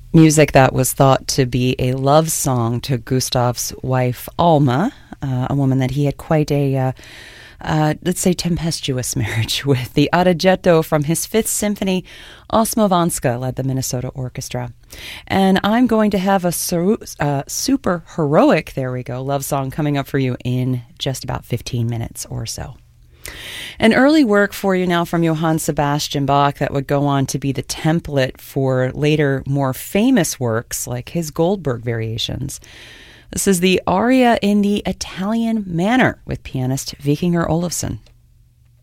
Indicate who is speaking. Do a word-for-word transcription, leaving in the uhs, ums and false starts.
Speaker 1: Music that was thought to be a love song to Gustav's wife, Alma, uh, a woman that he had quite a, uh, uh, let's say, tempestuous marriage with. The Adagietto from his Fifth Symphony, Osmowska led the Minnesota Orchestra. And I'm going to have a sur- uh, super heroic, there we go, love song coming up for you in just about fifteen minutes or so. An early work for you now from Johann Sebastian Bach that would go on to be the template for later more famous works like his Goldberg variations. This is the aria in the Italian manner with pianist Vikingur Olafsson.